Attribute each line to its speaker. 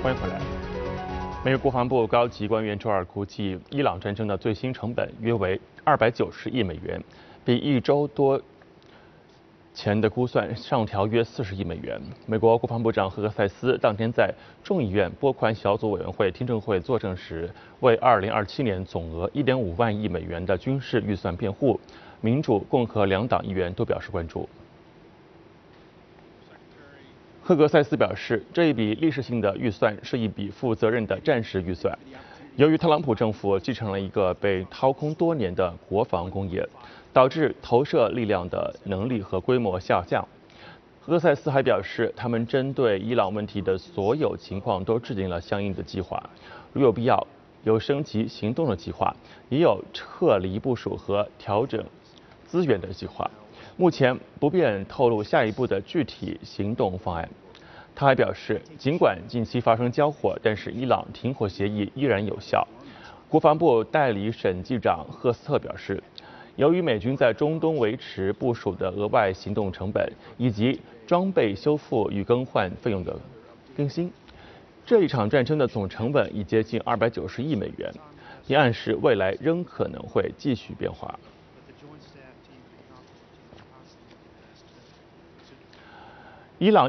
Speaker 1: 欢迎回来。美国国防部高级官员周二估计，伊朗战争的最新成本约为290亿美元，比1周多前的估算上调约40亿美元。美国国防部长赫格塞斯当天在众议院拨款小组委员会听证会作证时，为2027年总额1.5万亿美元的军事预算辩护。民主、共和两党议员都表示关注。赫格塞斯表示，这一笔历史性的预算是一笔负责任的战时预算。由于特朗普政府继承了一个被掏空多年的国防工业，导致投射力量的能力和规模下降。赫格塞斯还表示，他们针对伊朗问题的所有情况都制定了相应的计划，如有必要，有升级行动的计划，也有撤离部署和调整资源的计划。目前不便透露下一步的具体行动方案。他还表示，尽管近期发生交火，但是伊朗停火协议依然有效。国防部代理审计长赫斯特表示，由于美军在中东维持部署的额外行动成本以及装备修复与更换费用的更新，这一场战争的总成本已接近290亿美元，并暗示未来仍可能会继续变化。伊朗